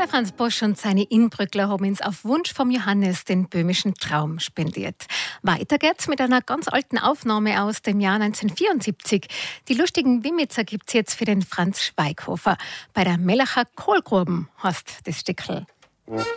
Der Franz Bosch und seine Inbrückler haben uns auf Wunsch vom Johannes den böhmischen Traum spendiert. Weiter geht's mit einer ganz alten Aufnahme aus dem Jahr 1974. Die lustigen Wimmitzer gibt's jetzt für den Franz Schweighofer. Bei der Mellacher Kohlgruben heißt das Stückl.